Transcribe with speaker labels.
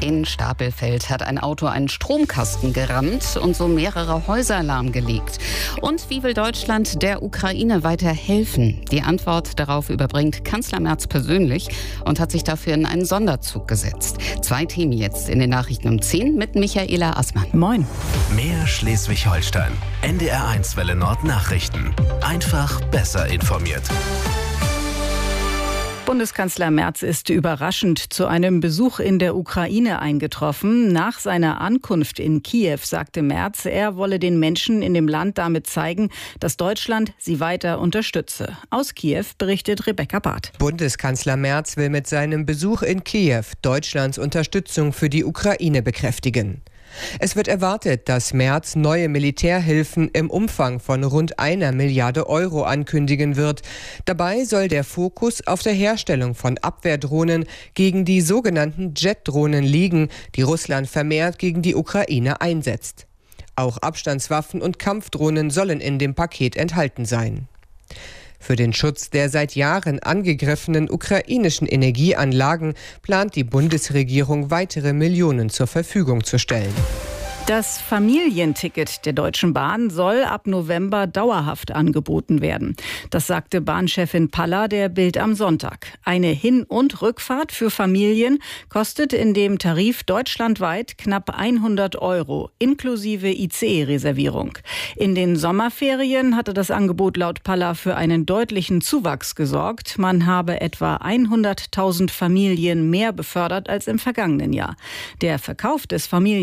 Speaker 1: In Stapelfeld hat ein Auto einen Stromkasten gerammt und so mehrere Häuser lahmgelegt. Und wie will Deutschland der Ukraine weiter helfen? Die Antwort darauf überbringt Kanzler Merz persönlich und hat sich dafür in einen Sonderzug gesetzt. 2 Themen jetzt in den Nachrichten um 10 mit Michaela Assmann.
Speaker 2: Moin.
Speaker 3: Mehr Schleswig-Holstein. NDR1 Welle Nord Nachrichten. Einfach besser informiert.
Speaker 2: Bundeskanzler Merz ist überraschend zu einem Besuch in der Ukraine eingetroffen. Nach seiner Ankunft in Kiew sagte Merz, er wolle den Menschen in dem Land damit zeigen, dass Deutschland sie weiter unterstütze. Aus Kiew berichtet Rebecca Barth.
Speaker 4: Bundeskanzler Merz will mit seinem Besuch in Kiew Deutschlands Unterstützung für die Ukraine bekräftigen. Es wird erwartet, dass Merz neue Militärhilfen im Umfang von rund 1 Milliarde Euro ankündigen wird. Dabei soll der Fokus auf der Herstellung von Abwehrdrohnen gegen die sogenannten Jet-Drohnen liegen, die Russland vermehrt gegen die Ukraine einsetzt. Auch Abstandswaffen und Kampfdrohnen sollen in dem Paket enthalten sein. Für den Schutz der seit Jahren angegriffenen ukrainischen Energieanlagen plant die Bundesregierung weitere Millionen zur Verfügung zu stellen.
Speaker 2: Das Familienticket der Deutschen Bahn soll ab November dauerhaft angeboten werden. Das sagte Bahnchefin Paller der Bild am Sonntag. Eine Hin- und Rückfahrt für Familien kostet in dem Tarif deutschlandweit knapp 100 Euro, inklusive ICE-Reservierung. In den Sommerferien hatte das Angebot laut Paller für einen deutlichen Zuwachs gesorgt. Man habe etwa 100.000 Familien mehr befördert als im vergangenen Jahr. Der Verkauf des